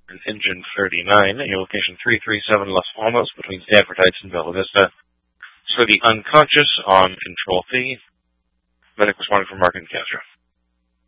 Engine 39, your location 337 Las Palmas between Stanford Heights and Bella Vista. For the unconscious on Control C, medic responding from Mark and Castro.